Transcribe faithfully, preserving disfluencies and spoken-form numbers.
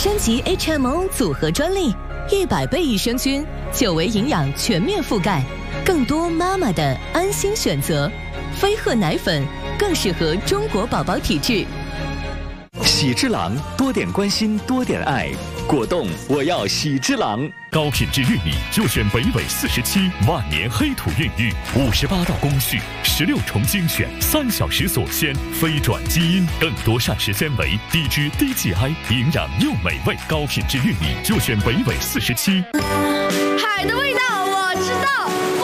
升级 H M O 组合专利，一百倍益生菌，久维营养全面覆盖，更多妈妈的安心选择。飞鹤奶粉更适合中国宝宝体质。 喜之郎，多点关心，多点爱。果冻，我要喜之郎。 高品质玉米就选北纬四十七万年黑土孕育，五十八道工序，十六重精选，三小时锁鲜，非转基因，更多膳食纤维，低脂低 G I， 营养又美味。高品质玉米就选北纬四十七。 海的味道我知道，